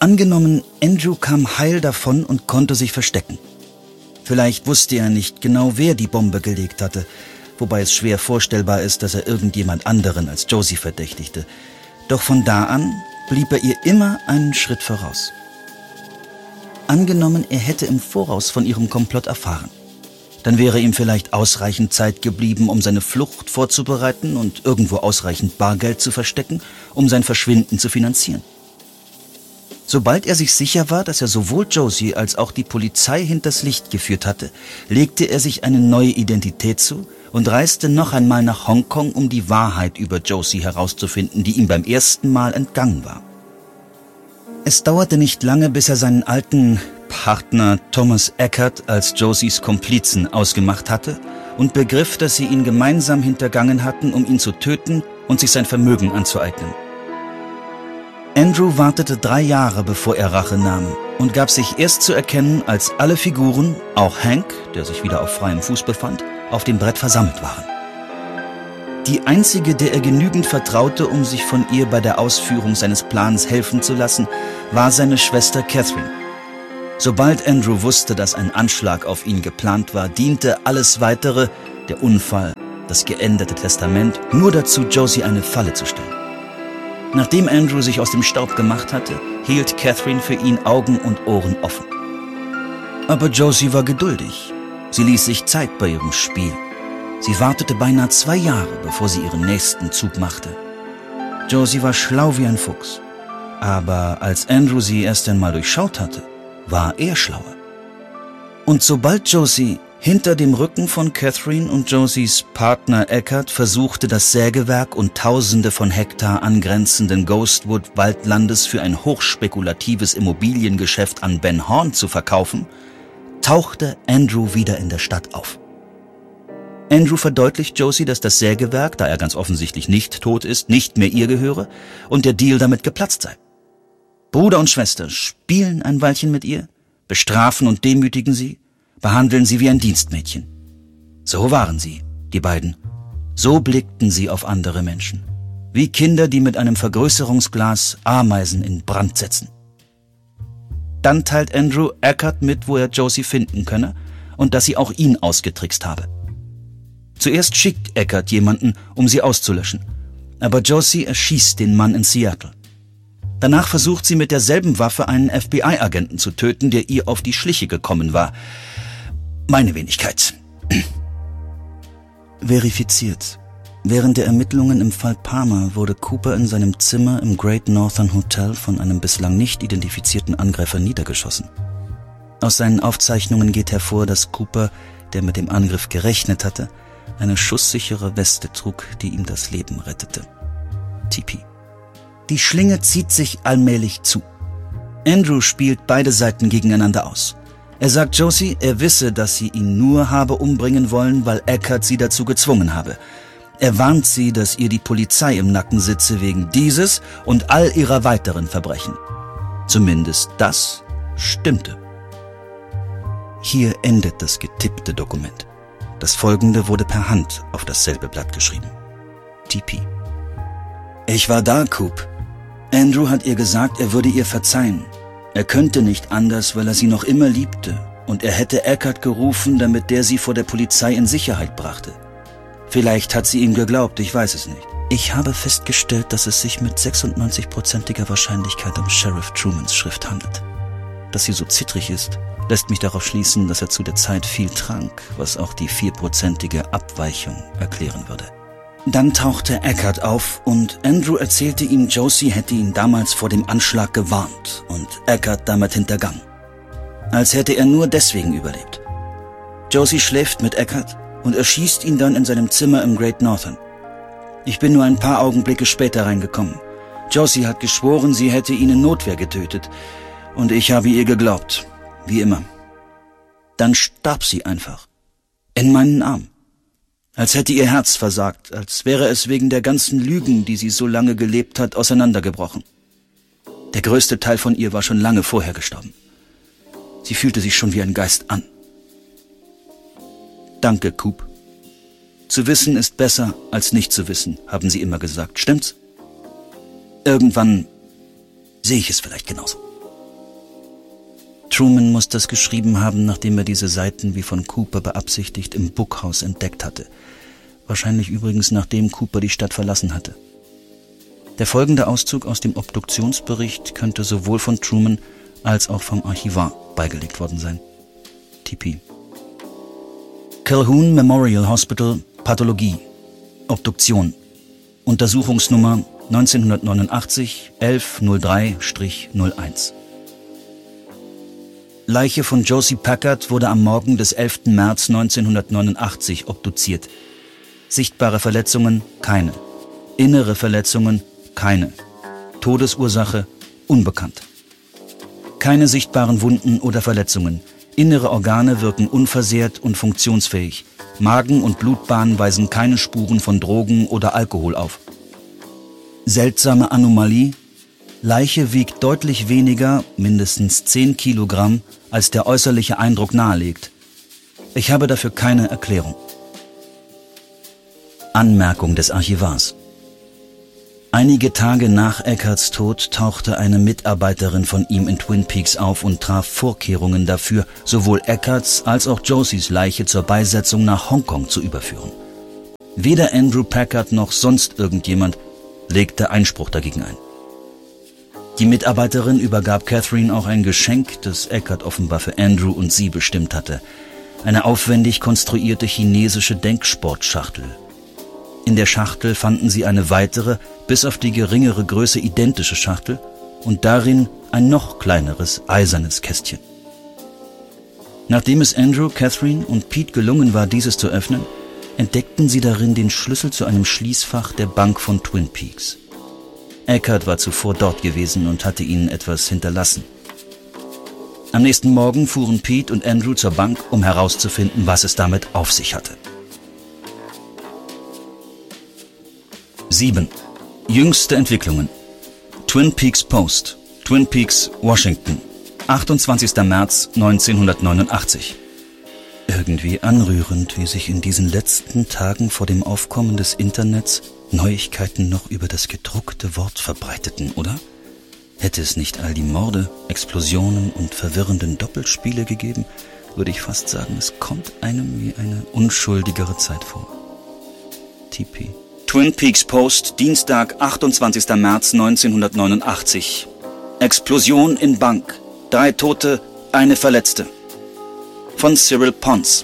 Angenommen, Andrew kam heil davon und konnte sich verstecken. Vielleicht wusste er nicht genau, wer die Bombe gelegt hatte, wobei es schwer vorstellbar ist, dass er irgendjemand anderen als Josie verdächtigte. Doch von da an blieb er ihr immer einen Schritt voraus. Angenommen, er hätte im Voraus von ihrem Komplott erfahren. Dann wäre ihm vielleicht ausreichend Zeit geblieben, um seine Flucht vorzubereiten und irgendwo ausreichend Bargeld zu verstecken, um sein Verschwinden zu finanzieren. Sobald er sich sicher war, dass er sowohl Josie als auch die Polizei hinters Licht geführt hatte, legte er sich eine neue Identität zu und reiste noch einmal nach Hongkong, um die Wahrheit über Josie herauszufinden, die ihm beim ersten Mal entgangen war. Es dauerte nicht lange, bis er seinen alten Partner Thomas Eckert als Josies Komplizen ausgemacht hatte und begriff, dass sie ihn gemeinsam hintergangen hatten, um ihn zu töten und sich sein Vermögen anzueignen. Andrew wartete 3 Jahre, bevor er Rache nahm und gab sich erst zu erkennen, als alle Figuren, auch Hank, der sich wieder auf freiem Fuß befand, auf dem Brett versammelt waren. Die einzige, der er genügend vertraute, um sich von ihr bei der Ausführung seines Plans helfen zu lassen, war seine Schwester Catherine. Sobald Andrew wusste, dass ein Anschlag auf ihn geplant war, diente alles Weitere, der Unfall, das geänderte Testament, nur dazu, Josie eine Falle zu stellen. Nachdem Andrew sich aus dem Staub gemacht hatte, hielt Catherine für ihn Augen und Ohren offen. Aber Josie war geduldig. Sie ließ sich Zeit bei ihrem Spiel. Sie wartete beinahe 2 Jahre, bevor sie ihren nächsten Zug machte. Josie war schlau wie ein Fuchs. Aber als Andrew sie erst einmal durchschaut hatte, war er schlauer. Und sobald Josie hinter dem Rücken von Catherine und Josies Partner Eckert versuchte, das Sägewerk und Tausende von Hektar angrenzenden Ghostwood-Waldlandes für ein hochspekulatives Immobiliengeschäft an Ben Horn zu verkaufen, tauchte Andrew wieder in der Stadt auf. Andrew verdeutlicht Josie, dass das Sägewerk, da er ganz offensichtlich nicht tot ist, nicht mehr ihr gehöre und der Deal damit geplatzt sei. Bruder und Schwester spielen ein Weilchen mit ihr, bestrafen und demütigen sie, behandeln sie wie ein Dienstmädchen. So waren sie, die beiden. So blickten sie auf andere Menschen. Wie Kinder, die mit einem Vergrößerungsglas Ameisen in Brand setzen. Dann teilt Andrew Eckert mit, wo er Josie finden könne und dass sie auch ihn ausgetrickst habe. Zuerst schickt Eckert jemanden, um sie auszulöschen. Aber Josie erschießt den Mann in Seattle. Danach versucht sie mit derselben Waffe einen FBI-Agenten zu töten, der ihr auf die Schliche gekommen war. Meine Wenigkeit. Verifiziert. Während der Ermittlungen im Fall Palmer wurde Cooper in seinem Zimmer im Great Northern Hotel von einem bislang nicht identifizierten Angreifer niedergeschossen. Aus seinen Aufzeichnungen geht hervor, dass Cooper, der mit dem Angriff gerechnet hatte, eine schusssichere Weste trug, die ihm das Leben rettete. TP. Die Schlinge zieht sich allmählich zu. Andrew spielt beide Seiten gegeneinander aus. Er sagt Josie, er wisse, dass sie ihn nur habe umbringen wollen, weil Eckert sie dazu gezwungen habe. Er warnt sie, dass ihr die Polizei im Nacken sitze wegen dieses und all ihrer weiteren Verbrechen. Zumindest das stimmte. Hier endet das getippte Dokument. Das folgende wurde per Hand auf dasselbe Blatt geschrieben. TP. Ich war da, Coop. Andrew hat ihr gesagt, er würde ihr verzeihen. Er könnte nicht anders, weil er sie noch immer liebte. Und er hätte Eckert gerufen, damit der sie vor der Polizei in Sicherheit brachte. Vielleicht hat sie ihm geglaubt, ich weiß es nicht. Ich habe festgestellt, dass es sich mit 96%iger Wahrscheinlichkeit um Sheriff Trumans Schrift handelt. Dass sie so zittrig ist, lässt mich darauf schließen, dass er zu der Zeit viel trank, was auch die 4%ige Abweichung erklären würde. Dann tauchte Eckert auf und Andrew erzählte ihm, Josie hätte ihn damals vor dem Anschlag gewarnt und Eckert damit hintergangen. Als hätte er nur deswegen überlebt. Josie schläft mit Eckert und erschießt ihn dann in seinem Zimmer im Great Northern. Ich bin nur ein paar Augenblicke später reingekommen. Josie hat geschworen, sie hätte ihn in Notwehr getötet. Und ich habe ihr geglaubt, wie immer. Dann starb sie einfach. In meinen Armen. Als hätte ihr Herz versagt, als wäre es wegen der ganzen Lügen, die sie so lange gelebt hat, auseinandergebrochen. Der größte Teil von ihr war schon lange vorher gestorben. Sie fühlte sich schon wie ein Geist an. Danke, Coop. Zu wissen ist besser, als nicht zu wissen, haben sie immer gesagt. Stimmt's? Irgendwann sehe ich es vielleicht genauso. Truman muss das geschrieben haben, nachdem er diese Seiten, wie von Cooper beabsichtigt, im Bookhouse entdeckt hatte. Wahrscheinlich übrigens, nachdem Cooper die Stadt verlassen hatte. Der folgende Auszug aus dem Obduktionsbericht könnte sowohl von Truman als auch vom Archivar beigelegt worden sein. TP. Calhoun Memorial Hospital, Pathologie, Obduktion, Untersuchungsnummer 1989 1103-01. Leiche von Josie Packard wurde am Morgen des 11. März 1989 obduziert. Sichtbare Verletzungen keine. Innere Verletzungen keine. Todesursache unbekannt. Keine sichtbaren Wunden oder Verletzungen. Innere Organe wirken unversehrt und funktionsfähig. Magen- und Blutbahn weisen keine Spuren von Drogen oder Alkohol auf. Seltsame Anomalie: Leiche wiegt deutlich weniger, mindestens 10 Kilogramm, als der äußerliche Eindruck nahelegt. Ich habe dafür keine Erklärung. Anmerkung des Archivars. Einige Tage nach Eckarts Tod tauchte eine Mitarbeiterin von ihm in Twin Peaks auf und traf Vorkehrungen dafür, sowohl Eckarts als auch Josies Leiche zur Beisetzung nach Hongkong zu überführen. Weder Andrew Packard noch sonst irgendjemand legte Einspruch dagegen ein. Die Mitarbeiterin übergab Catherine auch ein Geschenk, das Eckart offenbar für Andrew und sie bestimmt hatte. Eine aufwendig konstruierte chinesische Denksportschachtel. In der Schachtel fanden sie eine weitere, bis auf die geringere Größe identische Schachtel und darin ein noch kleineres eisernes Kästchen. Nachdem es Andrew, Catherine und Pete gelungen war, dieses zu öffnen, entdeckten sie darin den Schlüssel zu einem Schließfach der Bank von Twin Peaks. Eckart war zuvor dort gewesen und hatte ihnen etwas hinterlassen. Am nächsten Morgen fuhren Pete und Andrew zur Bank, um herauszufinden, was es damit auf sich hatte. 7. Jüngste Entwicklungen. Twin Peaks Post, Twin Peaks, Washington, 28. März 1989. Irgendwie anrührend, wie sich in diesen letzten Tagen vor dem Aufkommen des Internets Neuigkeiten noch über das gedruckte Wort verbreiteten, oder? Hätte es nicht all die Morde, Explosionen und verwirrenden Doppelspiele gegeben, würde ich fast sagen, es kommt einem wie eine unschuldigere Zeit vor. TP. Twin Peaks Post, Dienstag, 28. März 1989. Explosion in Bank. 3 Tote, 1 Verletzte. Von Cyril Pons.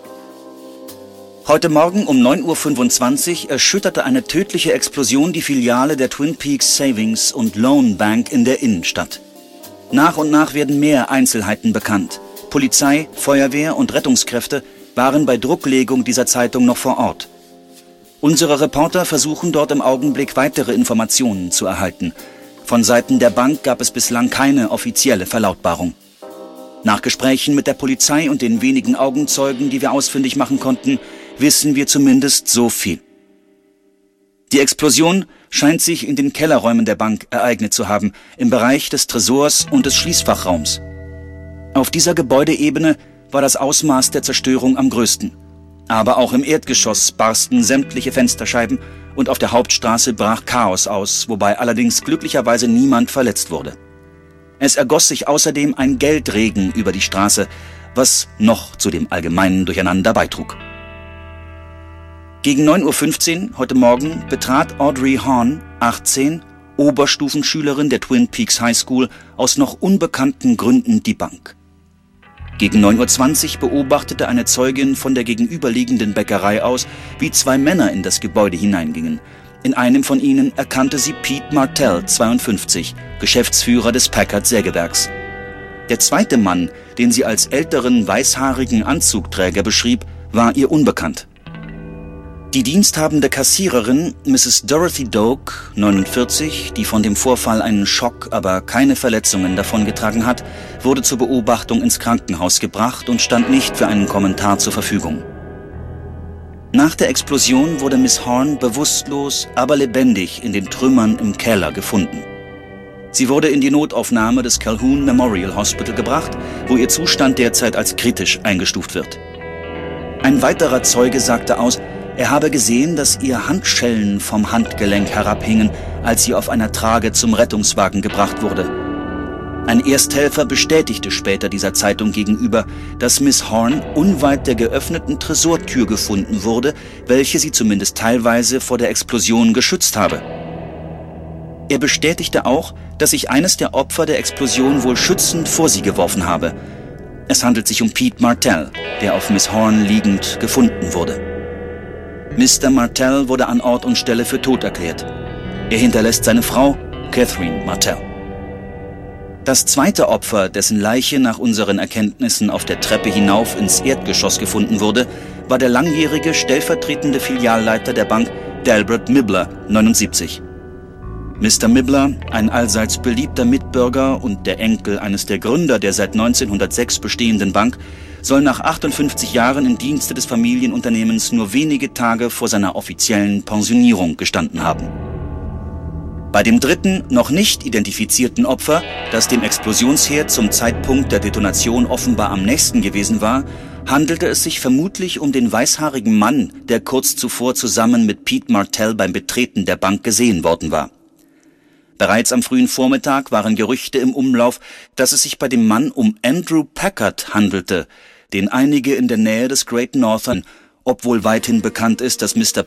Heute Morgen um 9:25 Uhr erschütterte eine tödliche Explosion die Filiale der Twin Peaks Savings und Loan Bank in der Innenstadt. Nach und nach werden mehr Einzelheiten bekannt. Polizei, Feuerwehr und Rettungskräfte waren bei Drucklegung dieser Zeitung noch vor Ort. Unsere Reporter versuchen dort im Augenblick weitere Informationen zu erhalten. Von Seiten der Bank gab es bislang keine offizielle Verlautbarung. Nach Gesprächen mit der Polizei und den wenigen Augenzeugen, die wir ausfindig machen konnten, wissen wir zumindest so viel. Die Explosion scheint sich in den Kellerräumen der Bank ereignet zu haben, im Bereich des Tresors und des Schließfachraums. Auf dieser Gebäudeebene war das Ausmaß der Zerstörung am größten. Aber auch im Erdgeschoss barsten sämtliche Fensterscheiben und auf der Hauptstraße brach Chaos aus, wobei allerdings glücklicherweise niemand verletzt wurde. Es ergoss sich außerdem ein Geldregen über die Straße, was noch zu dem allgemeinen Durcheinander beitrug. Gegen 9:15 Uhr heute Morgen betrat Audrey Horn, 18, Oberstufenschülerin der Twin Peaks High School, aus noch unbekannten Gründen die Bank. Gegen 9:20 Uhr beobachtete eine Zeugin von der gegenüberliegenden Bäckerei aus, wie 2 Männer in das Gebäude hineingingen. In einem von ihnen erkannte sie Pete Martell, 52, Geschäftsführer des Packard-Sägewerks. Der zweite Mann, den sie als älteren, weißhaarigen Anzugträger beschrieb, war ihr unbekannt. Die diensthabende Kassiererin, Mrs. Dorothy Doak, 49, die von dem Vorfall einen Schock, aber keine Verletzungen davongetragen hat, wurde zur Beobachtung ins Krankenhaus gebracht und stand nicht für einen Kommentar zur Verfügung. Nach der Explosion wurde Miss Horn bewusstlos, aber lebendig in den Trümmern im Keller gefunden. Sie wurde in die Notaufnahme des Calhoun Memorial Hospital gebracht, wo ihr Zustand derzeit als kritisch eingestuft wird. Ein weiterer Zeuge sagte aus, er habe gesehen, dass ihr Handschellen vom Handgelenk herabhingen, als sie auf einer Trage zum Rettungswagen gebracht wurde. Ein Ersthelfer bestätigte später dieser Zeitung gegenüber, dass Miss Horn unweit der geöffneten Tresortür gefunden wurde, welche sie zumindest teilweise vor der Explosion geschützt habe. Er bestätigte auch, dass sich eines der Opfer der Explosion wohl schützend vor sie geworfen habe. Es handelt sich um Pete Martell, der auf Miss Horn liegend gefunden wurde. Mr. Martell wurde an Ort und Stelle für tot erklärt. Er hinterlässt seine Frau, Catherine Martell. Das zweite Opfer, dessen Leiche nach unseren Erkenntnissen auf der Treppe hinauf ins Erdgeschoss gefunden wurde, war der langjährige stellvertretende Filialleiter der Bank Delbert Mibler, 79. Mr. Mibler, ein allseits beliebter Mitbürger und der Enkel eines der Gründer der seit 1906 bestehenden Bank, soll nach 58 Jahren im Dienste des Familienunternehmens nur wenige Tage vor seiner offiziellen Pensionierung gestanden haben. Bei dem dritten, noch nicht identifizierten Opfer, das dem Explosionsherd zum Zeitpunkt der Detonation offenbar am nächsten gewesen war, handelte es sich vermutlich um den weißhaarigen Mann, der kurz zuvor zusammen mit Pete Martell beim Betreten der Bank gesehen worden war. Bereits am frühen Vormittag waren Gerüchte im Umlauf, dass es sich bei dem Mann um Andrew Packard handelte, den einige in der Nähe des Great Northern, obwohl weithin bekannt ist, dass Mr.